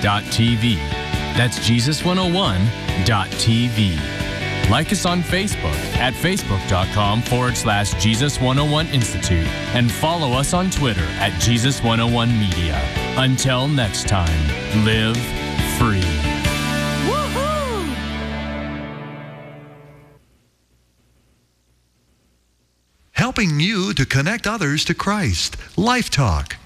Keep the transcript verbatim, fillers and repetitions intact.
dot t v. That's Jesus one oh one dot t v. Like us on Facebook at facebook.com forward slash Jesus101 Institute and follow us on Twitter at Jesus one oh one Media. Until next time, live free. Woohoo! Helping you to connect others to Christ. Life Talk.